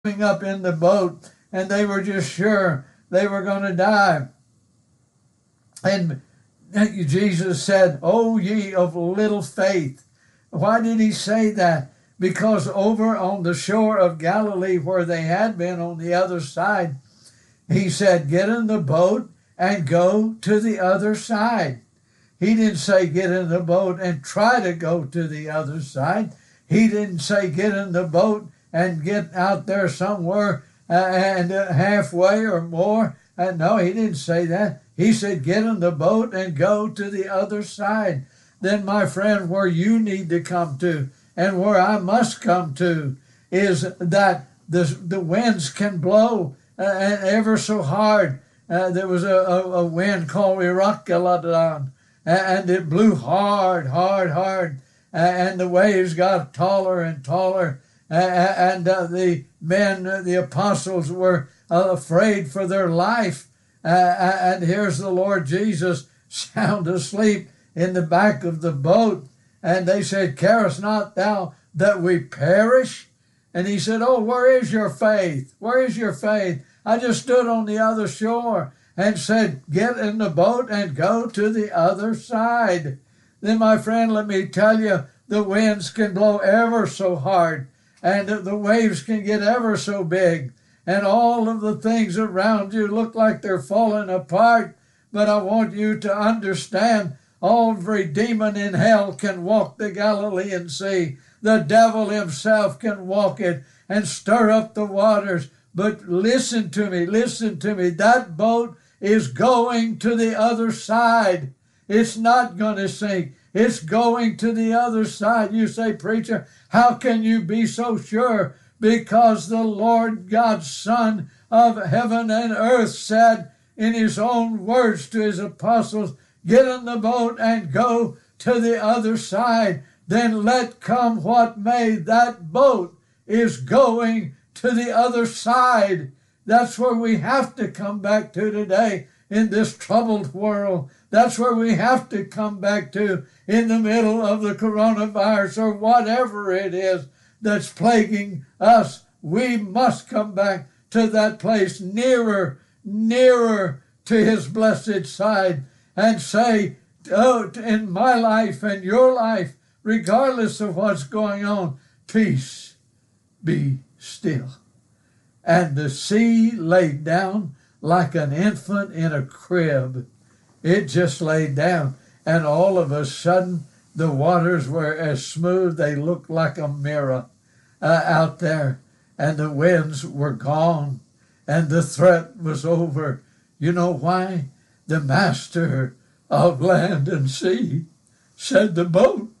up in the boat, and they were just sure they were going to die. And Jesus said, "O ye of little faith." Why did he say that? Because over on the shore of Galilee, where they had been on the other side, he said, "Get in the boat and go to the other side." He didn't say get in the boat and try to go to the other side. He didn't say get in the boat and get out there somewhere and halfway or more. No, he didn't say that. He said get in the boat and go to the other side. Then, my friend, where you need to come to and where I must come to is that the winds can blow ever so hard. There was a wind called Iraqaladan, and it blew hard, and the waves got taller and taller, and the men, the apostles, were afraid for their life. And here's the Lord Jesus sound asleep in the back of the boat, and they said, "Carest not thou that we perish?" And he said, "Oh, where is your faith? Where is your faith? I just stood on the other shore and said, get in the boat and go to the other side." Then, my friend, let me tell you, the winds can blow ever so hard, and the waves can get ever so big, and all of the things around you look like they're falling apart. But I want you to understand, every demon in hell can walk the Galilean Sea. The devil himself can walk it and stir up the waters. But listen to me. That boat is going to the other side. It's not going to sink. It's going to the other side. You say, "Preacher, how can you be so sure?" Because the Lord God, Son of heaven and earth, said in his own words to his apostles, "Get in the boat and go to the other side. Then let come what may." That boat is going to the other side. That's where we have to come back to today in this troubled world. That's where we have to come back to in the middle of the coronavirus or whatever it is that's plaguing us. We must come back to that place nearer to his blessed side and say, "Oh, in my life and your life, regardless of what's going on, peace be still." And the sea laid down like an infant in a crib. It just laid down, and all of a sudden the waters were as smooth, they looked like a mirror out there, and the winds were gone, and the threat was over. You know why? The master of land and sea said the boat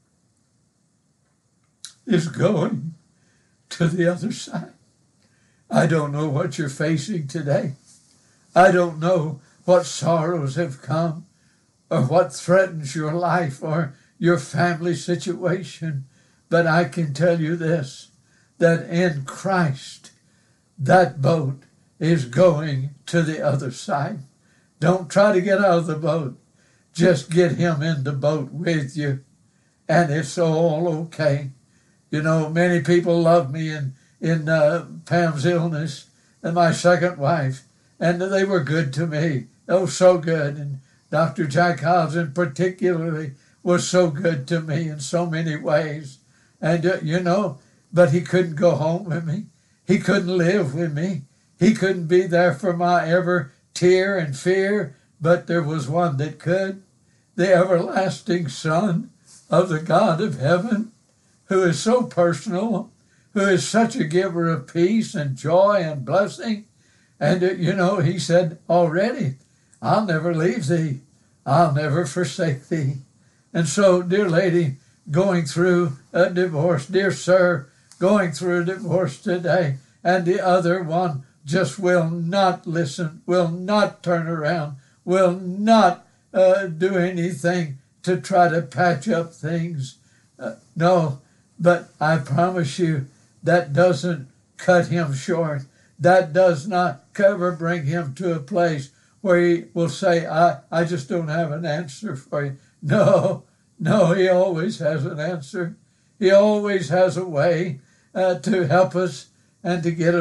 is going to the other side. I don't know what you're facing today. I don't know what sorrows have come or what threatens your life or your family situation. But I can tell you this, that in Christ, that boat is going to the other side. Don't try to get out of the boat. Just get him in the boat with you, and it's all okay. You know, many people love me in Pam's illness and my second wife, and they were good to me. Oh, so good. And Dr. Jack Hobson particularly was so good to me in so many ways. And, but he couldn't go home with me. He couldn't live with me. He couldn't be there for my every tear and fear, but there was one that could, the everlasting Son of the God of heaven, who is so personal, who is such a giver of peace and joy and blessing. And, he said already, "I'll never leave thee. I'll never forsake thee." And so, dear lady, going through a divorce, dear sir, going through a divorce today, and the other one just will not listen, will not turn around, will not do anything to try to patch up things. No, but I promise you, that doesn't cut him short. That does not ever bring him to a place where he will say, I just don't have an answer for you. No, he always has an answer. He always has a way to help us. and to get